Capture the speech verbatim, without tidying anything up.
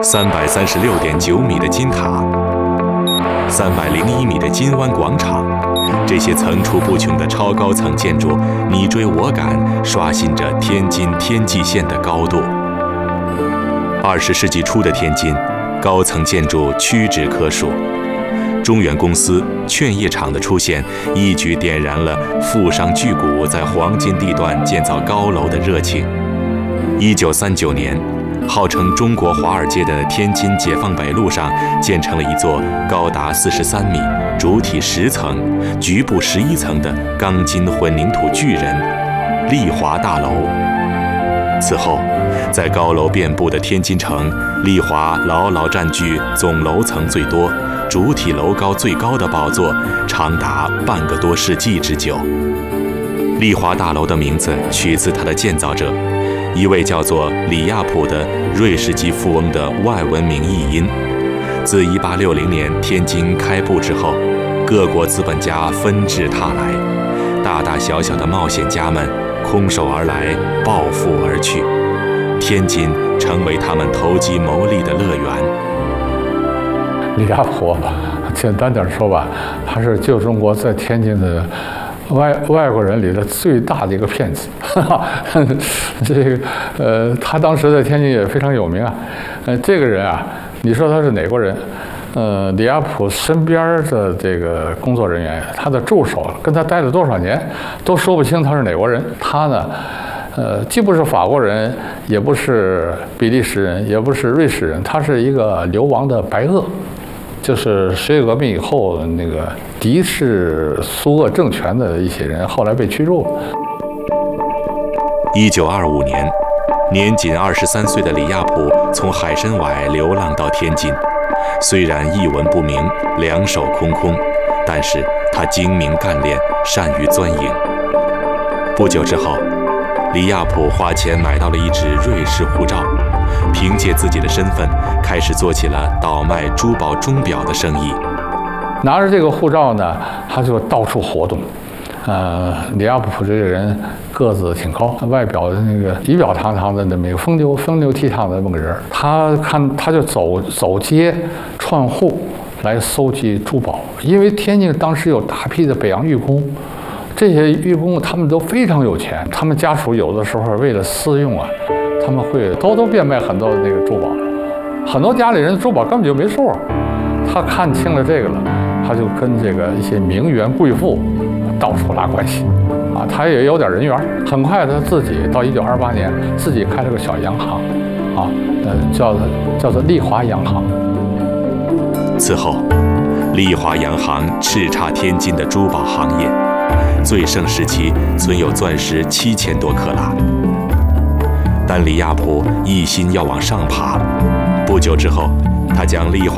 三百三十六点九米的金塔，三百零一米的金湾广场，这些层出不穷的超高层建筑，你追我赶，刷新着天津天际线的高度。二十世纪初的天津，高层建筑屈指可数。中原公司、劝业厂的出现，一举点燃了富商巨贾在黄金地段建造高楼的热情。一九三九年，号称中国华尔街的天津解放北路上建成了一座高达四十三米、主体十层、局部十一层的钢筋混凝土巨人——丽华大楼。此后，在高楼遍布的天津城，丽华牢牢占据总楼层最多、主体楼高最高的宝座，长达半个多世纪之久。丽华大楼的名字取自它的建造者，一位叫做李亚普的瑞士籍富翁的外文名译音。自一八六零年天津开埠之后，各国资本家纷至沓来，大大小小的冒险家们空手而来，暴富而去，天津成为他们投机牟利的乐园。 李亚普，简单点说吧，他是旧中国在天津的外外国人里的最大的一个骗子。这个呃，他当时在天津也非常有名啊。呃，这个人啊，你说他是哪国人？呃，李亚普身边的这个工作人员，他的助手跟他待了多少年，都说不清他是哪国人。他呢，呃，既不是法国人，也不是比利时人，也不是瑞士人，他是一个流亡的白俄。就是十月革命以后，那个敌视苏俄政权的一些人，后来被驱逐了。 一九二五年，年仅二十三岁的李亚普从海参崴流浪到天津，虽然一文不名，两手空空，但是他精明干练，善于钻营。不久之后，李亚普花钱买到了一纸瑞士护照，凭借自己的身份，开始做起了倒卖珠宝钟表的生意。 拿着这个护照呢，他就到处活动。呃，李亚普这个人个子挺高，外表的那个仪表堂堂的那么一个风流风流倜傥的那么个人。他看他就走走街串户来搜集珠宝，因为天津当时有大批的北洋寓工。这些寓工他们都非常有钱，他们家属有的时候为了私用啊，他们会偷偷变卖很多的那个珠宝，很多家里人的珠宝根本就没数。他看清了这个了，他就跟这个一些名媛贵妇到处拉关系，啊，他也有点人缘。很快他自己到一九二八年自己开了个小洋行，啊，呃，叫叫做丽华洋行。 此后，丽华洋行叱咤天津的珠宝行业。最盛时期存有钻石七千多克拉，但李亚普一心要往上爬。不久之后，他将丽华